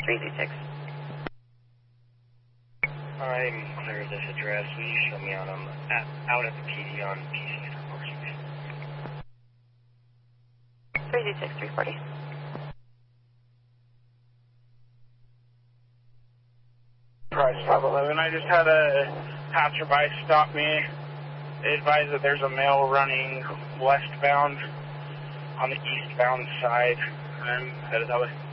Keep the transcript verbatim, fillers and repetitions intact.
three Z six. I'm clear of this address. Will you show me out on the, at, out at the P D on P C three forty? three Z six, three forty. Price five eleven. I just had a passerby stop me. They advised that there's a male running westbound on the eastbound side. I'm headed that way.